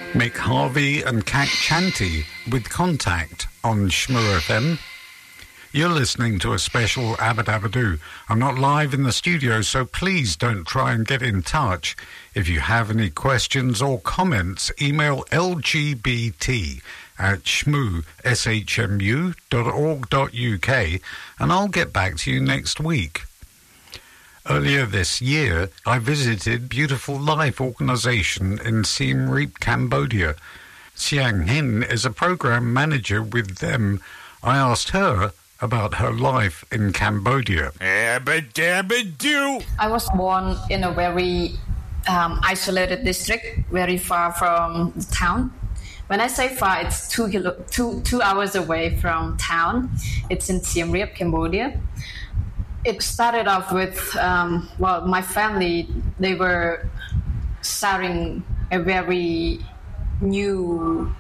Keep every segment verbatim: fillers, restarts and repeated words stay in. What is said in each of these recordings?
Mick Harvey and Kat Chanty with Contact on Shmoo F M. You're listening to a special Abba Dabba Doo. I'm not live in the studio, so please don't try and get in touch. If you have any questions or comments, email L G B T at shmoo, S H M U dot org dot U K, and I'll get back to you next week. Earlier this year, I visited Beautiful Life organisation in Siem Reap, Cambodia. Siang Hin is a program manager with them. I asked her about her life in Cambodia. Abba Dabba Doo. I was born in a very um, isolated district, very far from the town. When I say far, it's two, kilo, two, two hours away from town. It's in Siem Reap, Cambodia. It started off with, um, well, my family, they were starting a very new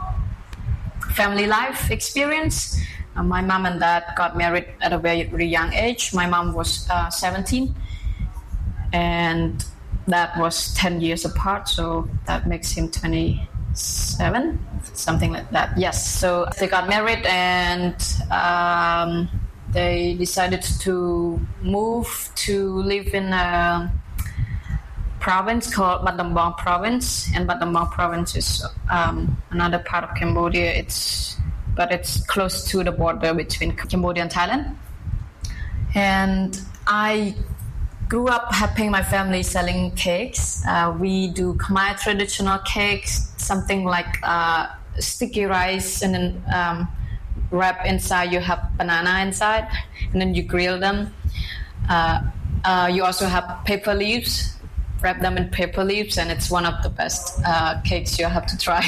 family life experience. Uh, my mom and dad got married at a very, very young age. My mom was uh, seventeen, and that was ten years apart, so that makes him twenty-seven, something like that. Yes, so they got married, and um, they decided to move to live in a province called Battambang province, and Battambang province is um, another part of Cambodia. It's but it's close to the border between Cambodia and Thailand. And I grew up helping my family selling cakes. Uh, we do Khmer traditional cakes, something like uh, sticky rice, and then um, wrap inside, you have banana inside, and then you grill them. Uh, uh, you also have paper leaves, wrap them in paper leaves, and it's one of the best uh, cakes you have to try.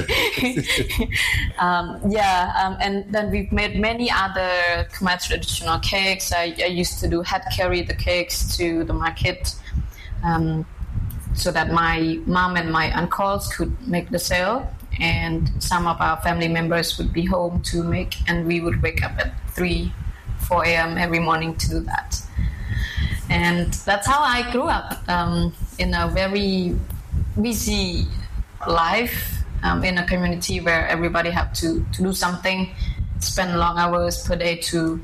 um, yeah, um, and then we've made many other Khmer traditional cakes. I, I used to do head carry the cakes to the market um, so that my mom and my uncles could make the sale, and some of our family members would be home to make, and we would wake up at three, four a.m. every morning to do that. And that's how I grew up, um, in a very busy life, um, in a community where everybody had to, to do something, spend long hours per day to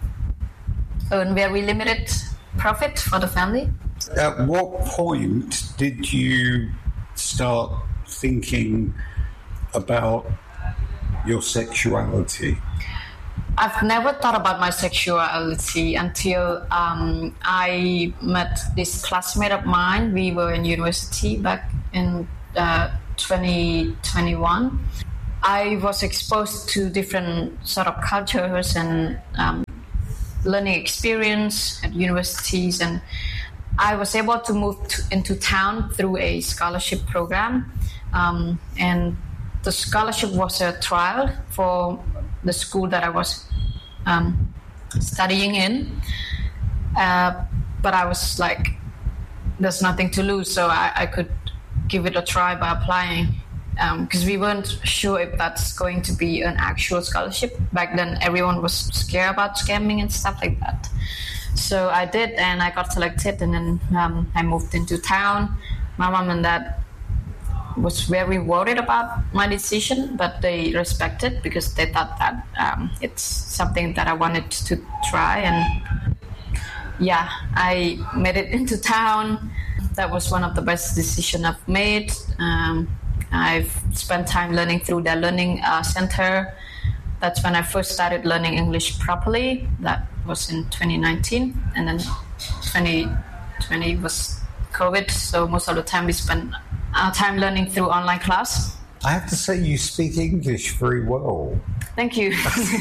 earn very limited profit for the family. At what point did you start thinking about your sexuality? I've never thought about my sexuality until um, I met this classmate of mine. We were in university back in uh, twenty twenty-one. I was exposed to different sort of cultures and um, learning experience at universities, and I was able to move to, into town through a scholarship program. Um, and the scholarship was a trial for the school that I was um, studying in. Uh, but I was like, there's nothing to lose, so I, I could give it a try by applying. Because um, we weren't sure if that's going to be an actual scholarship. Back then, everyone was scared about scamming and stuff like that. So I did, and I got selected, and then um, I moved into town. My mom and dad was very worried about my decision, but they respected because they thought that um, it's something that I wanted to try. And yeah, I made it into town. That was one of the best decisions I've made. Um, I've spent time learning through their learning uh, center. That's when I first started learning English properly. That was in twenty nineteen, and then twenty twenty was COVID, so most of the time we spent our time learning through online class. I have to say you speak English very well. Thank you.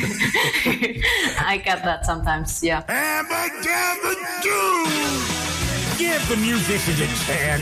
I get that sometimes, yeah. Abba Dabba Doo! Give the musicians a chance.